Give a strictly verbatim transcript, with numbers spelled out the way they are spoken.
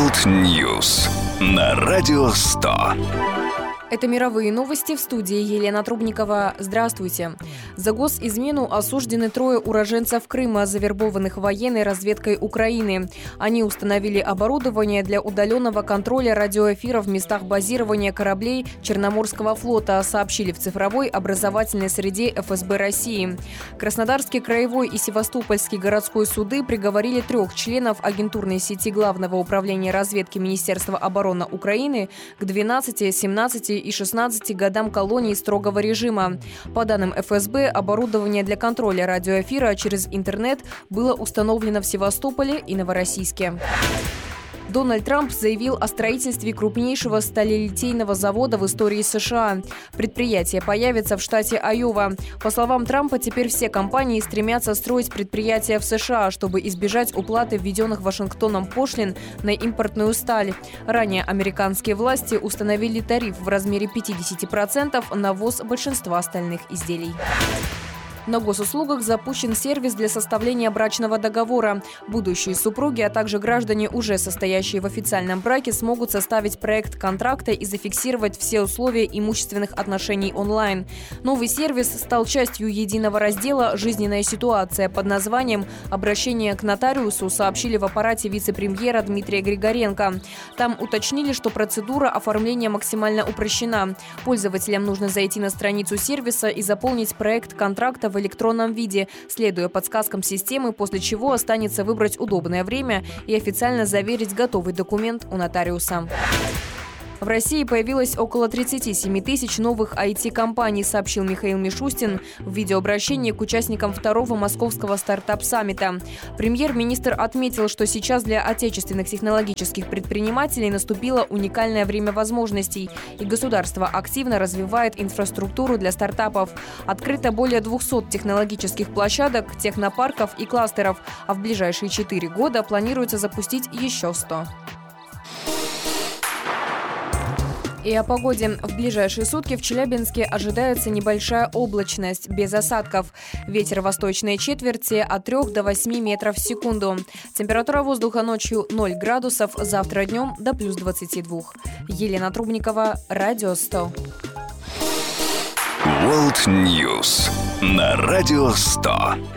World News на Радио сто. Это мировые новости, в студии Елена Трубникова. Здравствуйте. За госизмену осуждены трое уроженцев Крыма, завербованных военной разведкой Украины. Они установили оборудование для удаленного контроля радиоэфира в местах базирования кораблей Черноморского флота, сообщили в цифровой образовательной среде эф эс бэ России. Краснодарский краевой и Севастопольский городской суды приговорили трех членов агентурной сети Главного управления разведки Министерства обороны Украины к двенадцати, семнадцати и шестнадцати годам колонии строгого режима. По данным эф эс бэ, оборудование для контроля радиоэфира через интернет было установлено в Севастополе и Новороссийске. Дональд Трамп заявил о строительстве крупнейшего сталелитейного завода в истории США. Предприятие появится в штате Айова. По словам Трампа, теперь все компании стремятся строить предприятия в США, чтобы избежать уплаты введенных Вашингтоном пошлин на импортную сталь. Ранее американские власти установили тариф в размере пятидесяти процентов на ввоз большинства стальных изделий. На госуслугах запущен сервис для составления брачного договора. Будущие супруги, а также граждане, уже состоящие в официальном браке, смогут составить проект контракта и зафиксировать все условия имущественных отношений онлайн. Новый сервис стал частью единого раздела «Жизненная ситуация» под названием «Обращение к нотариусу», сообщили в аппарате вице-премьера Дмитрия Григоренко. Там уточнили, что процедура оформления максимально упрощена. Пользователям нужно зайти на страницу сервиса и заполнить проект контракта в в электронном виде, следуя подсказкам системы, после чего останется выбрать удобное время и официально заверить готовый документ у нотариуса. В России появилось около тридцати семи тысяч новых ай ти-компаний, сообщил Михаил Мишустин в видеообращении к участникам второго московского стартап-саммита. Премьер-министр отметил, что сейчас для отечественных технологических предпринимателей наступило уникальное время возможностей, и государство активно развивает инфраструктуру для стартапов. Открыто более двухсот технологических площадок, технопарков и кластеров, а в ближайшие четыре года планируется запустить еще сто. И о погоде. В ближайшие сутки в Челябинске ожидается небольшая облачность, без осадков. Ветер восточной четверти от трёх до восьми метров в секунду. Температура воздуха ночью ноль градусов, завтра днем до плюс двадцати двух. Елена Трубникова, Радио сто. World News на Радио сто.